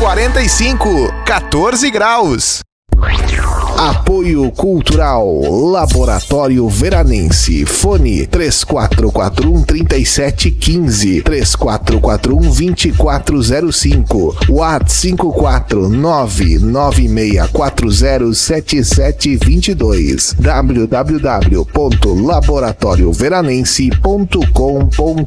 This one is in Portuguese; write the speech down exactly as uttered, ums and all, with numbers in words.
quarenta e cinco, quatorze graus. Apoio Cultural Laboratório Veranense. Fone três quatro quatro um, três sete um cinco, três quatro quatro um, dois quatro zero cinco, WhatsApp cinco quatro nove nove seis quatro zero sete sete dois dois, w w w ponto laboratório veranense ponto com ponto